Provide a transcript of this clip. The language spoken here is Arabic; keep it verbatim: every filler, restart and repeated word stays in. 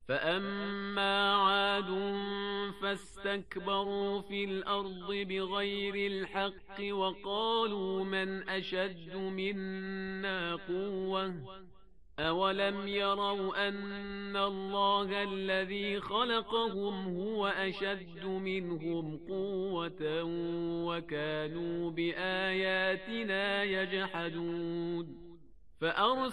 فأما عاد فاستكبروا في الأرض بغير الحق وقالوا من أشد منا قوة أولم يروا أن الله الذي خلقهم هو أشد منهم قوة وكانوا بآياتنا يجحدون فأرسل